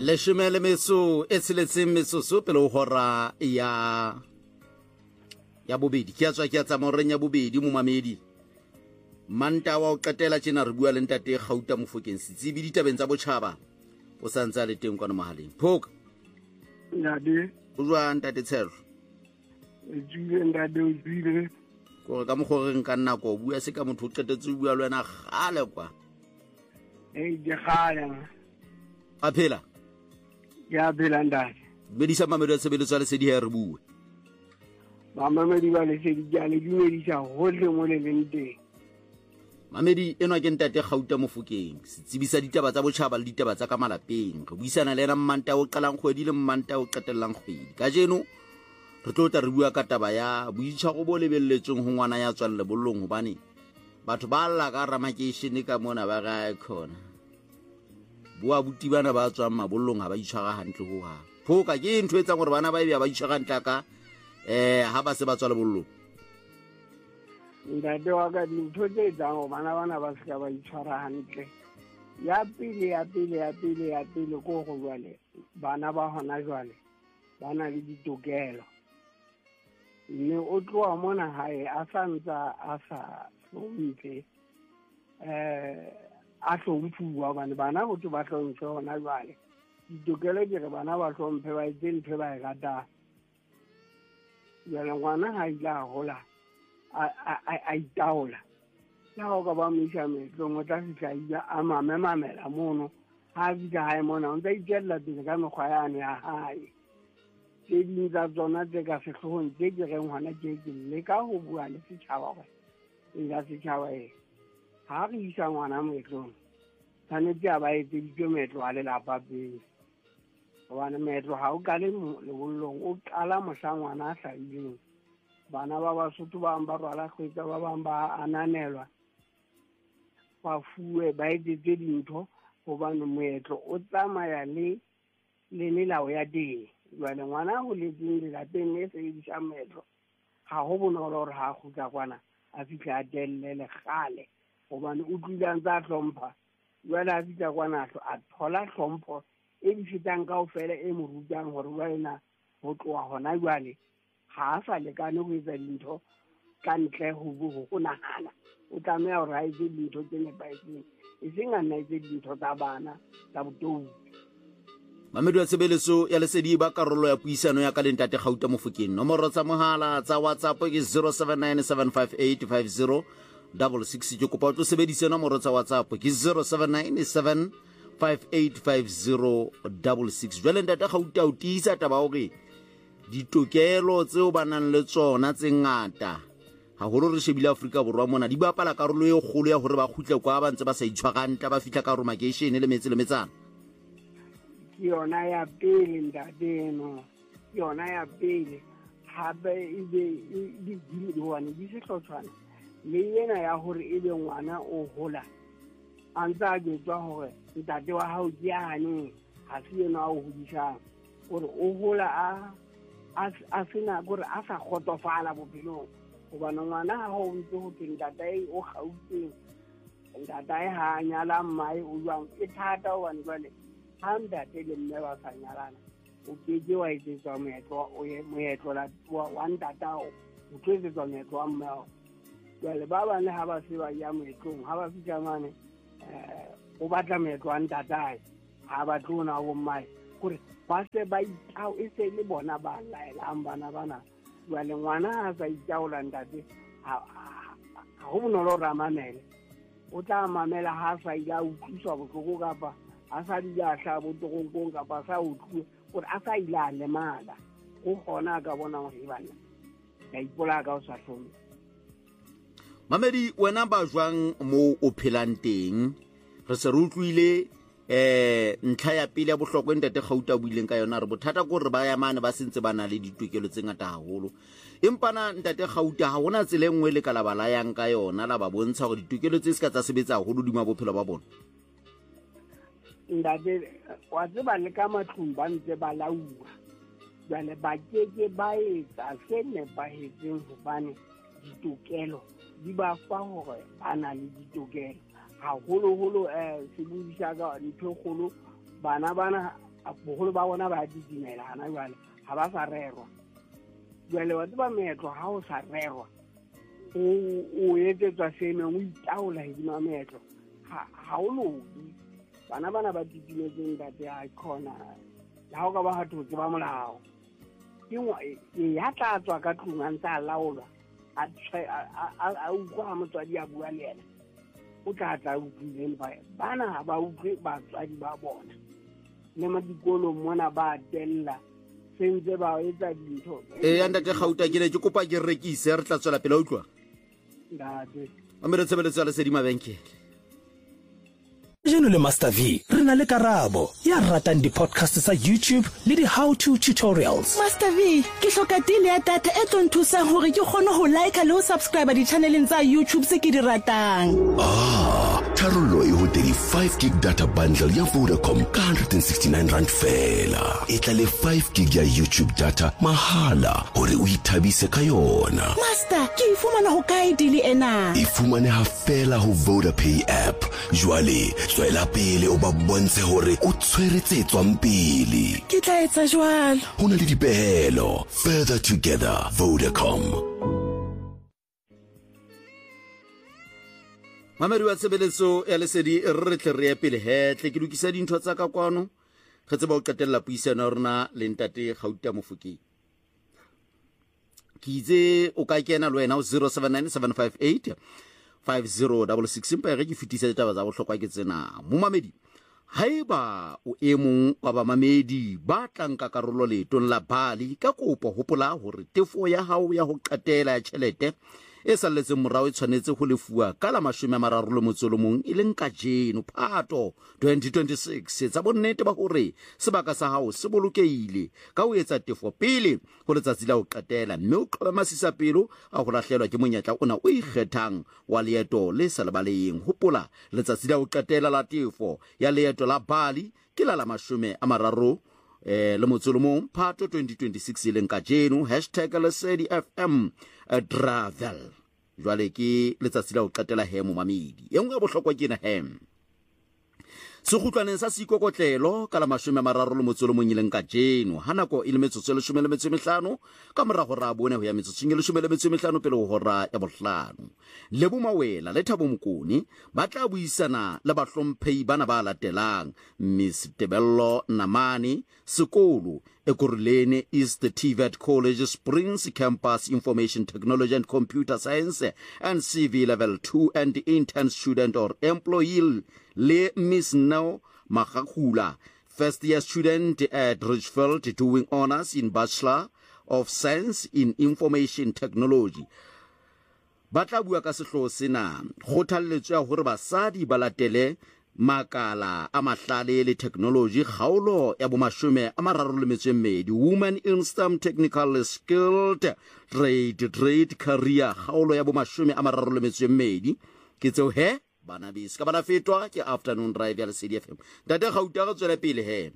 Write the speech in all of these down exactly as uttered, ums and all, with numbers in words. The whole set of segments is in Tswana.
leshome le metso e tsheletseng metsotso pele o hora ya ya bobedi ke a tswa ke a tsamoreng ya bobedi mo mamedi manta wa o qetela tjena re bua le ntate Gauta Mofokeng Setsibi ditabeng tsa botjhaba o santse a le teng kwa mohaleng phoka ntate o jwa ntate Tshelo e tsile ntate o tsile go ka mo go reng ka nna go bua se ka motho o qetetse o bua le wena gale kwa e di gala a phela ya phela ntate medisa mamedo ya tshebeletso le sedi ha re bue ba mamedi ba le sedi ja le dumedisa hohle mo le leng teng mamedi eno ke ntate Gauta Mofokeng Setsibi sa ditaba tsa botjhaba le ditaba tsa ka malapeng re buisana le ena mmanta o qalang kgwedi le mmanta o qetellang kgwedi ka jeno re tlo tla re bua ka taba ya boitshwaro bo lebelletsweng ho ngwana ya tswang lebollong hobane batho ba alla ka ramakeshene ka mona ba ga khona bua buti bana ba tswang mabollong ha ba itshwara hantle ho ha phoka ke ntwe etsa gore bana ba e ba itshwara ntaka eh ha ba se ba tswa lebollong ntate wa ka dintho tse etsang bana bana ba se ka ba itshwara hantle ya pele ya pele ya pele ya pele ko go jwale bana ba hona jwale bana le ditokelo mme o tloa mona hae a santsa a sa hlomphe eh a hlomphuwa bana bana go tlo ba hlomphe hona jwale ditokelo di re bana ba hlomphe ba etse ntho ba e ratang jwale ngwana ha ila hola a itaola ya go ka ba mo isa metlong o tla fihla ila a mamemamela mono ha fihla hae mona o ntse a itjella pele ka mekgwa yane ya hae tse ding tsa tsona tse ka sehloohong tse ke reng ngwana ke ke le ka ho bua le setjhaba gore e ka setjhaba e ha re isa ngwana moetlong tshwanetse a ba etseditswe meetlo a lelapa pele gobane meetlo ha o ka le lebollong o qala mohla ngwana a hlahileng bana ba Basotho ba bang ba rwala kgwetsa ba bang ba ananelwa ba fuwe ba etsetse dintho hobane moetlo o tsamaya le le melao ya teng jwale ngwana ho letseng lelapeng le sebedisa moetlo ga go bonolo gore ha khutla kwana a fitlha a tellele gale gobane o tlile a ntse a hlompha jwale a fitlha kwana a thola hlompho e di fetang kaofela e mo rutang gore wena ho tloha hona jwale ha a sa lekane ho etsa dintho ka ntle ho go nagana o tlameha gore a etse dintho tse nepahetseng e seng a nna etse dintho tsa bana tsa botou mamedo ya tshebeletso ya lesedi ba karolo ya puisano ya ka le ntate Gauta Mofokeng nomoro tsa mohala tsa WhatsApp ke zero seven nine seven five eight five zero six six ke kopa o tlo sebedisa nomoro tsa WhatsApp ke zero seven nine seven five eight five zero six six jwale ntate Gauta o tiisa taba hore ditokelo tseo ba nang le tsona tse ngata ha holo re shebile Afrika Borwa mona di bapala karolo e kgolo ya hore ba khutle kwa ba ntse ba sa itshwaranta ba fihla ka romakeshene le metse le metsana yona ya pele ntateno yona ya pele hape e be di di bone di se hlotshwana le yena ya hore e be ngwana o hola antsa ge tswa hore ntate wa hao ke yane ha se yena o hodisang gore o hola a a sena gore a sa khotofala bophelong gobane ngwana ha o ntse go teng ntate o gautseng ntate ha nyala mmae o jwang e thata o bane jwale ha ntate le mme ba sa nyalana o keke wa etsetswa moetlo o ye moetlo wa ntatao o tlo etsetswa moetlo wa mmao jwale ba bane ha ba se ba ya moetlong ha ba fihla mane o batla moetlo wa ntatae ha ba tlona go mmae gore ba se ba itao e se le bona ba laelang bana bana jwale ngwana ha sa itaola ntate ha go bonolo re a mamele o tla mamela ha sa ila utlwiswa botlhoko kapa a sa dila hla botokong kapa sa utlwe gore a sa ila lemala go gona ka bona gore e bana ka ipola ka o sa hlome mamedi wena ba jwang mo o phelang teng re se re utlwile eh ntlha ya pele ya bohlokwa ntate Gauta buileng ka yona re bothata go re ba ya mane ba sentse bana le ditokelo tse ngata haholo empana ntate Gauta ha hona tsela engwe le kala bala yang ka yona la ba bontsha gore ditokelo tse se ka tsa sebetsa haholo dima bophelo ba bona ndate wa tseba le ka matlong ba ntse ba laua jwale ba keke ba etsa se nepahetseng hobane ditokelo di ba fa hore ana le ditokelo haholo holo eh se buisa ka ntho kgolo bana bana bogolo ba bona ba didimela hana jwale ha ba sa rerwa jwale wa tseba meetlo ha o sa rerwa o etsetswa seno o itaola hedima meetlo ha o lobi bana bana ba didimetseng ba te icona ha o ka ba hatho tseba molao ke ngwa ya tla tswa ka tlung a ntse a laolwa a a utlwa motswadi a bua le yena o tla tla utlwileng bana ba utlwe batswadi ba bona le ma dikolo mona ba tella sentse ba etsa dintho e ya ntate Gauta ke ne ke kopa ke rekise re tla tswela pele utlwa ndate a mere tsebeletse le sedima bankeng Jeno le Master V, re na le Karabo, ya ratang di podcast sa YouTube le di how to tutorials. Master V, ke hloka deal ya data e tlo nthusang hore ke kgone ho like le ho subscribe di channeleng tsa YouTube se ke di ratang. Ah, tharollo e ho thirty-five gig data bundle ya Vodacom ka one hundred sixty-nine rand fela. E tla le five gig ya YouTube data mahala hore o ithabise ka yona. Master, ke e fumana ho kae deal ena? E fumane ha fela ho VodaPay app. Jwale tswela pele o ba bontshe hore o tshweretse tswang pele. Ke tla etsa jwalo. Ho na le dipehelo. Further together, Vodacom. Mamedi wa tshebeletso ya lesedi re tle re pele hetle ke lokisa dintho tsa ka kwano re tseba o qetella puisano ya rona le ntate Gauta Mofokeng ke itse o ka kena le wena o zero seven nine seven five eight five zero six six empa re ke fitisa ditaba tsa bohlokwa ke tsena mo mamedi haeba o emong wa ba mamedi ba tlang ka karolo letong la Bali ka kopo hopola hore tefo ya hao ya ho qetela ya tjhelete e salletseng morao e tshwanetse ho lefuwa ka la mashome a mararo le motso le mong e leng ka jeno Phato twenty twenty-six tsa bonnete ba hore sebaka sa hao se bolokehile ka ho etsa tefo pele ho letsatsi la ho qetela mme o qoba masisapelo a ho lahlelwa ke monyetla ona o ikgethang wa leeto le sa lebaleng hopola letsatsi la ho qetela la tefo ya leeto la Bali ke la la mashome a mararo eh le motso le mong Phato twenty twenty-six e leng ka jeno hashtag Lesedi F M a travel jwale ke letsatsi la ho qetela he mo mamedi e nngwe bohlokwa ke na hem se khutlwaneng sa sikokotlelo ka la mashome a mararo le motso le mong ileng ka jeno ha nako e le metsotso le leshome le metso e mehlano ka morago ra bone ho ya metsotso le leshome le metso e mehlano pele ho hora ya bohlano le Bomawela le Thabo Mokoni ba tla buisana le bahlomphehi bana ba latelang Miss Tebello Namani sekolo Ekurhuleni is the T V E T College Springs Campus Information Technology and Computer Science and C V Level two and intern student or employee le Miss Nao Magakula, first year student at Richfield doing honors in Bachelor of Science in Information Technology. Batla bua ka sehloho sena kgothalletso ya hore basadi ba latele makala a mahlale le technology kgaolo ya bo mashome a mararo le metso e mmedi women in STEM technical skilled trade trade career kgaolo ya bo mashome a mararo le metso e mmedi ke tseo he bana bese ka bana fetwa ke afternoon drive ya Lesedi F M data Gauta ga tswela pele he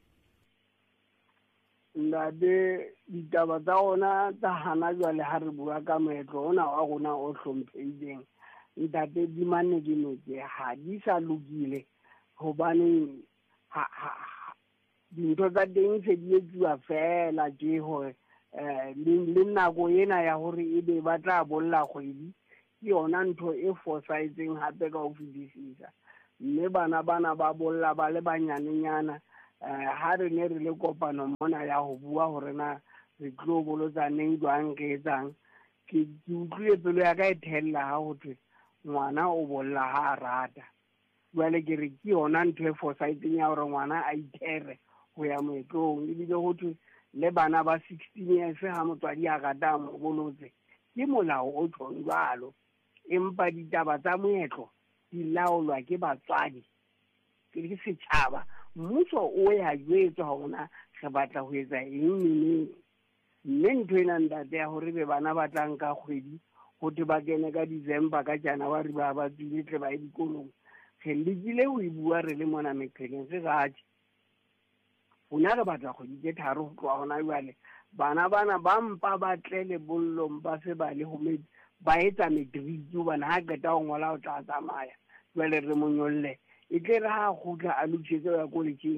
ndade ditaba tsa ona tsa hana jwale ha re bua ka moetlo ona wa rona o hlomphehileng ntate di mane di notse ha di sa lokile hobane ha dintho tsa teng se di etsuwa fela ke hore eh le nako ena ya hore e be ba tla bolla kgwedi ke yona ntho e fosahetseng hape ka ho fedisisa mme bana bana ba bolla ba le banyanenyana ha re ne re le kopano mona ya ho bua hore na re tlo bolotsaneng jwang ke etsang ke utlwile pelo ya ka e thella ha ho thwe ngwana o bolla ha rata jwale ke re ke yona ntho e fosahetseng ya hore ngwana a ithere ho ya moetlong ebile ho thwe le bana ba sixteen years ha motswadi a rata mo bolotse ke molao o tshong jwalo empa ditaba tsa moetlo di laolwa ke batswadi ke le setjhaba mmuso o ya jwetsa hona re batla ho etsa eng neng mme ntho ena ntate ya hore be bana ba tlang ka kgwedi ho te ba kene ka December ka January ba ba tsile tle ba dikolong re lekile ho ibua re le mona meqheleng se gathi hona re batla go di tharo ho tloa hona jwale bana bana ba mpa ba tlele bollong ba se ba le ho me ba etsa matric bana ha qeta ho ngola o tla tsamaya jwale re monyolle e tle re ha khutla a loketse ya college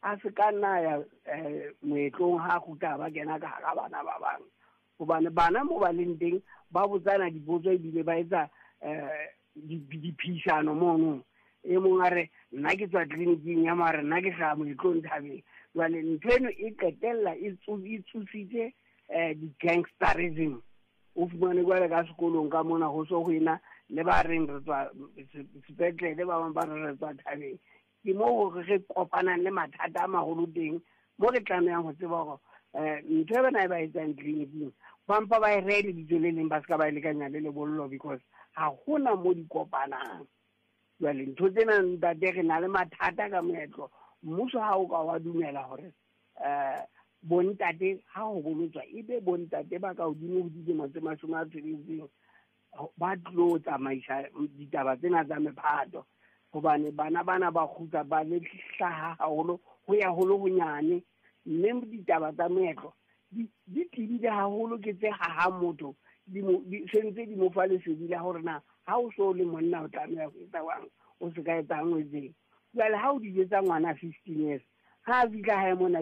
a se ka nna ya moetlong ha kgutla ba kena ka hara bana ba bang hobane bana mo ba leng teng ba botsana dipotso ebile ba etsa diphisano mono e mong a re nna ke tswa tleliniking ya mare nna ke sa moetlong thabeng jwale ntho eno e qetella e tsusitse di-gangsterism o fumane kwale ka sekolong ka mona ho so ho ena le ba reng re tswa sepetlele ba bang ba re tswa thabeng ke mo re kopanang le mathata a magolo teng mo re tlamehang ho tseba hore ntho e bana ba etsang tleliniking ba mpa ba e rele ditso le leng ba se ka ba lekanya le lebollo because ha hona mo di kopanang jwale ntho tsena ntate re na le mathata ka moetlo mmuso ha o ka wa dumela hore bontate ha ho bolotswa ebe bontate ba ka hodimo ho dilemo tse mashome a tsheletseng ba tlo tsamaisa ditaba tsena tsa mephato hobane bana bana ba kgutla ba le hlaha haholo ho ya holo bonyane mme ditaba tsa moetlo di tibile haholo ke tse haha motho di sentse di mo fa lesedi la hore na ha o so le monna o tlameha go etsa wang o se ka etsang o etseng jwale ha o di jetsa ngwana fifteen years ha a fihla hae mona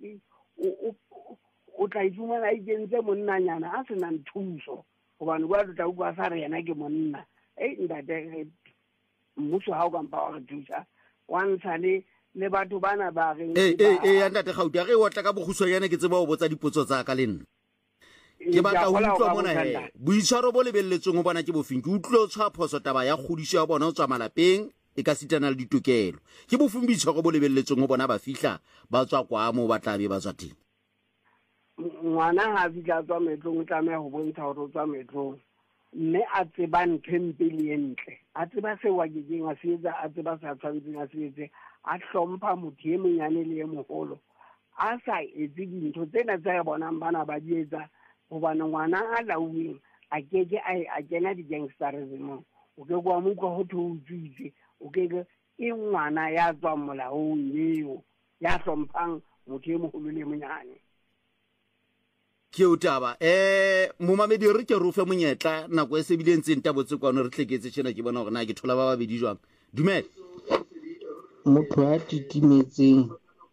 o tla ifumana a ikentse monnanyana a senang thuso gobane kwa tla utlwa sa re yena ke monna ei ntate mmuso ha o ka mpa wa re thusa wa ntsha le le batho bana ba reng eh eh eh ntate Gauta re o tla ka boguswanyane ke tseba o botsa dipotso tsa ka le nna ke batla ho utlwa mona he boitshwaro bo lebelletseng ho bona ke bofeng ke utlwe o tshwa phoso taba ya kgodiso ya bona o tswa malapeng e ka sitana le ditokelo ke bofeng boitshwaro bo lebelletseng ho bona ba fihla ba tswa kwa mo ba tlabe ba tswa teng ngwana ha fihla tswa metlong o tlameha ho bontsha hore o tswa metlong mme a tseba ntho mpe le entle a tseba se wa geng a se etsa a tseba sa tshwantseng a se etse a hlompha motho e monyane le e moholo a sa etse dintho tsena tse bonang bana ba di etsa hobane ngwana a lauweng a keke a kena di-gangsterism o ke kwa mokwa ho thwe o utswitse o keke e ngwana ya tswang molaong eo ya hlomphang motho e moholo le monyane ke o taba eh momamedi re ke re o fe monyetla nako e se bileng tseng tabotse kwano re tleketse tshena ke bona hore na ke thola ba babedi jwang dumela motho a titimetseng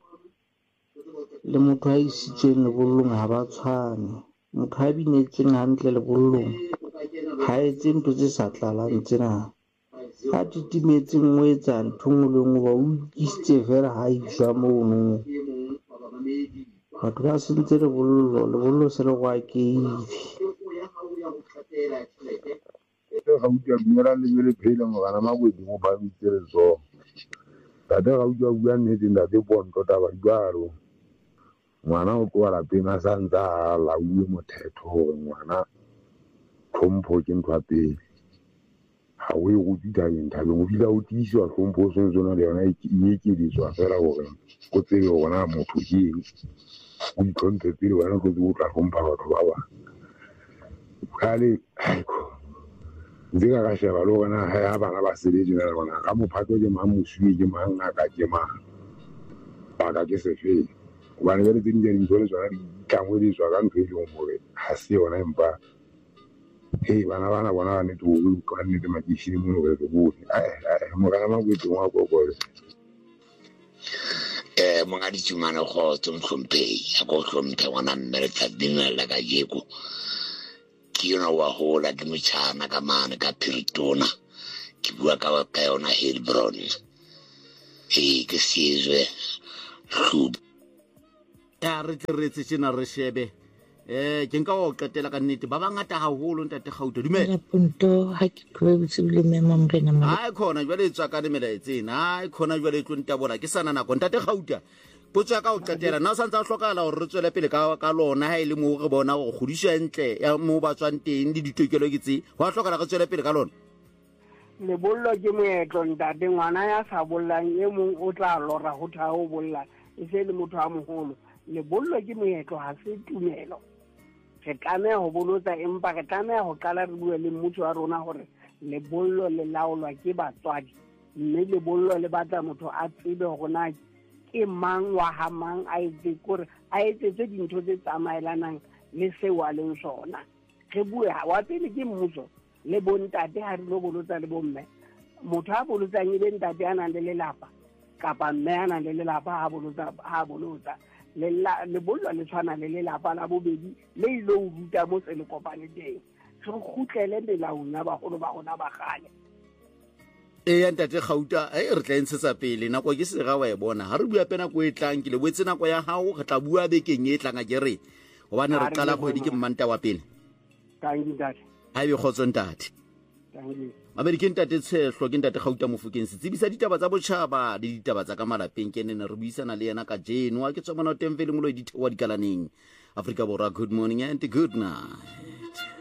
le motho a isitsweng lebollong ha ba tshwane motho a binetseng hantle lebollong ha etse ntho tse sa tlalang tsena a titimetseng o etsa ntho nngwe le nngwe ba o ikisitse fela ha iswa mono batho ba sentse lebollo lebollo se le go akeile ga o tla dumela le le phela mogana magwedi mo ba bitse so tate ga o tla bua nnete ntate ponto taba jwalo ngwana o tloa lapeng a sa ntse a lauwe mothetho gore ngwana tlhompho ke ntho ya pele ga o e go ditabeng tabeng o dila o tiisiwa tlhompho o sentse na le yona e ekediswa fela gore go tsebe gona motho ke eng o itlhomphe pele wena o tlo tla tlhompha batho ba bang kale ntse ka ka sheba le gona ha bana ba sebetse na le bona ka mophato ke mang moswi ke mang ngaka ke mang baka ke sefeng gobane jale tse ding tsa dintho le tsona di tlangwe di tswa ka ntho e leng gore ga se yona empa hei bana bana bona ba nnete ka nnete makeishene mono gore re bone mogana makweteng wa kokole eh monga ditumane go tsomhlomphei a go hlomphe ngwana mme re tla dinela ka jeko ke yona wa hola ke motšhana ka mane ka Piritona ke bua ka ka yona Heilbron e ke sizwe hub ya re tletse tsena re shebe eh ke nka o qetela ka nnete ba bangata haholo ntate Gauta dumela punto ha ke tlo tsebile mema mrena mo ha khona jwale tswa ka dimela etsena ha khona jwale tlo ntabora ke sana nako ntate Gauta potso ka o qetela na o santsa o hlokala hore re tswele pele ka ka lona ha ile mo re bona go godiswa ntle ya mo ba tswang teng di ditokelo ke tse wa hlokala re tswele pele ka lona lebollo ke moetlo ntate ngwana ya sa bollang e mong o tla lora ho tha ho bolla e se le motho a moholo lebollo ke moetlo ha se tumelo re tlameha ho bolotsa empa re tlameha ho qala re bue le mmuso wa rona hore lebollo le laolwa ke batswadi mme lebollo le batla motho a tsebe hore na ke mang wa ha mang a etse gore a etse dintho tse tsamaelanang le seo a leng sona re bue wa pele ke mmuso le bontate ha re lo bolotsa le bomme motho a bolotsang e be ntate a nang le lelapa kapa mme a nang le lelapa ha bolotsa ha bolotsa lebollo le tshwana le lelapa la bobedi le ile o ruta mo se le kopane teng re khutlele melaong ya bagolo ba gona ba gale. e ya ntate Gauta e re tla ntshetsa pele nako ke se ga wa e bona ha re bua pena go e tlang ke le botse nako ya hao re tla bua bekeng e tlang a jere gobane re qala go di ke mmanta wa pele tangi dad ha be khotso ntate tangi American ntate Tshehlo ke ntate Gauta Mofokeng se tsebisa ditaba tsa botšhaba le ditaba tsa ka malapeng ke nene re buisana le yena ka jeno wa ke tsomana o temvele moloi dithewa dikalaneng Africa Borwa. Good morning and good night.